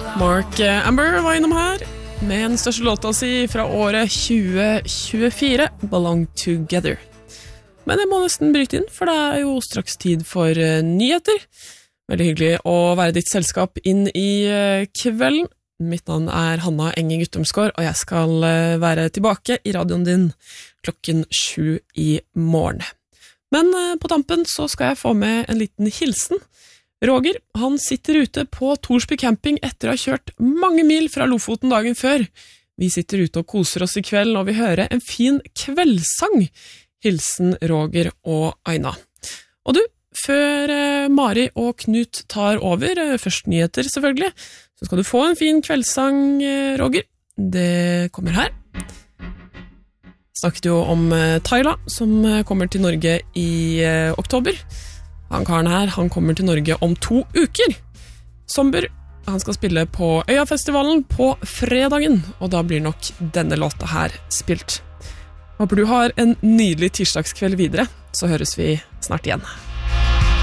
Mark Amber var innom her med den største låta si fra året 2024, Belong Together. Men jeg må nesten bryte inn, for det er jo straks tid for nyheter. Veldig hyggelig å være ditt selskap inn i kvelden. Mitt navn er Hanna Enge Guttormsgaard, og jeg skal være tilbake i radioen din 7:00 i morgen. Men på tampen så skal jeg få med en liten hilsen. Roger, han sitter ute på Torsby camping etter å ha kjørt mange mil fra Lofoten dagen før. Vi sitter ute og koser oss i kveld, og vi hører en fin kveldssang. Hilsen Roger og Aina. Og du, før Mari og Knut tar over, først nyheter selvfølgelig, så skal du få en fin kveldssang, Roger. Det kommer her. Snakket jo om Tyla, som kommer til Norge i oktober. Han karen her, han kommer til Norge om 2 uker. Somber, han skal spille på Øyafestivalen på fredagen, og da blir nok denne låta her spilt. Håper du har en nydelig tirsdagskveld videre, så høres vi snart igjen.